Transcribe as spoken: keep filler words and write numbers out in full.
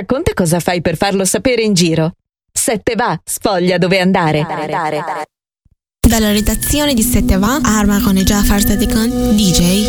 Racconta cosa fai per farlo sapere in giro. Sette va, sfoglia dove andare. Dalla redazione di Sette va, Arma con i Jafar Sadikan, D J